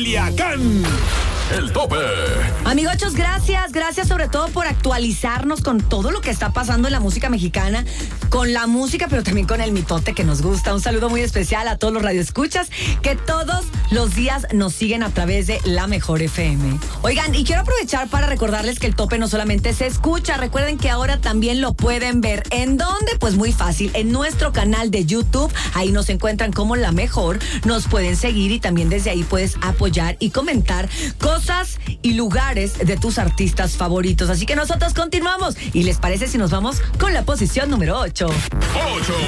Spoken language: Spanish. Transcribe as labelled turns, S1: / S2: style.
S1: Culiacán. El tope.
S2: Amigochos, gracias sobre todo por actualizarnos con todo lo que está pasando en la música mexicana, con la música, pero también con el mitote que nos gusta. Un saludo muy especial a todos los radioescuchas que todos los días nos siguen a través de La Mejor FM. Oigan, y quiero aprovechar para recordarles que el tope no solamente se escucha, recuerden que ahora también lo pueden ver. ¿En dónde? Pues muy fácil, en nuestro canal de YouTube, ahí nos encuentran como La Mejor, nos pueden seguir y también desde ahí puedes apoyar y comentar cosas y lugares de tus artistas favoritos. Así que nosotros continuamos. ¿Y les parece si nos vamos con la posición número 8?
S1: 8.